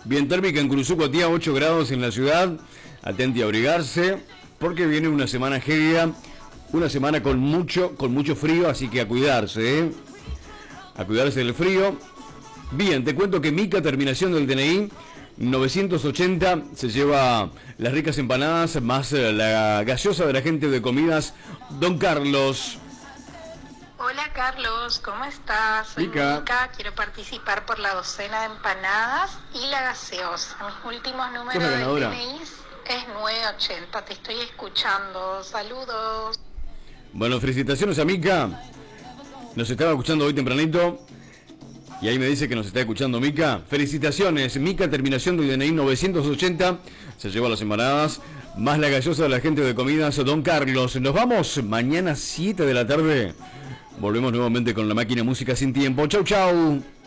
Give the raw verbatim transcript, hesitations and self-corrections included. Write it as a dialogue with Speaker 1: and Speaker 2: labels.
Speaker 1: Bien térmica en Curuzuco-Tía, ocho grados en la ciudad. Atenti a abrigarse, porque viene una semana heavy, una semana con mucho, con mucho frío, así que a cuidarse, ¿eh? A cuidarse del frío. Bien, te cuento que Mica, terminación del D N I novecientos ochenta, se lleva las ricas empanadas más la gaseosa de la gente de comidas Don Carlos.
Speaker 2: Hola Carlos, ¿cómo estás? Soy
Speaker 1: Mica.
Speaker 2: Mica, quiero participar por la docena de empanadas y la gaseosa. Mis últimos números
Speaker 1: la
Speaker 2: de
Speaker 1: ganadora.
Speaker 2: D N I es nueve ochenta, te estoy escuchando. Saludos.
Speaker 1: Bueno, felicitaciones a Mica. Nos estaba escuchando hoy tempranito. Y ahí me dice que nos está escuchando Mica. Felicitaciones, Mica, terminación del D N I novecientos ochenta. Se lleva las empanadas, más la gaseosa de la gente de comidas Don Carlos. Nos vamos mañana siete de la tarde. Volvemos nuevamente con la máquina Música Sin Tiempo. Chau, chau.